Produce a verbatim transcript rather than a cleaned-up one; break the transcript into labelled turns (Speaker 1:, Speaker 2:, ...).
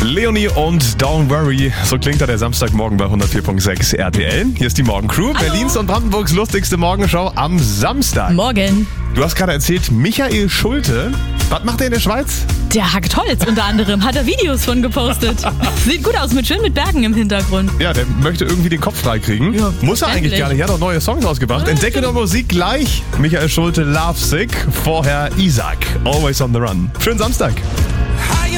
Speaker 1: Leonie und Don't Worry. So klingt da der Samstagmorgen bei hundertvier Komma sechs R T L. Hier ist die Morgencrew, Berlins und Brandenburgs lustigste Morgenshow am Samstag.
Speaker 2: Morgen.
Speaker 1: Du hast gerade erzählt, Michael Schulte. Was macht er in der Schweiz?
Speaker 2: Der hackt Holz unter anderem. Hat er Videos von gepostet. Sieht gut aus, mit schön mit Bergen im Hintergrund.
Speaker 1: Ja, der möchte irgendwie den Kopf freikriegen.
Speaker 2: Ja,
Speaker 1: Muss er eigentlich gar nicht. Er hat auch neue Songs ausgebracht. Entdecke doch Musik gleich. Michael Schulte, Love Sick. Vorher Isaac, Always on the Run. Schönen Samstag.